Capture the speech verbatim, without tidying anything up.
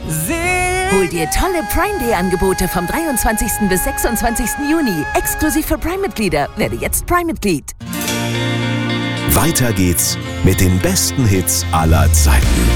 sehen. Hol dir tolle Prime Day Angebote vom dreiundzwanzigsten bis sechsundzwanzigsten Juni. Exklusiv für Prime-Mitglieder. Werde jetzt Prime-Mitglied. Weiter geht's mit den besten Hits aller Zeiten.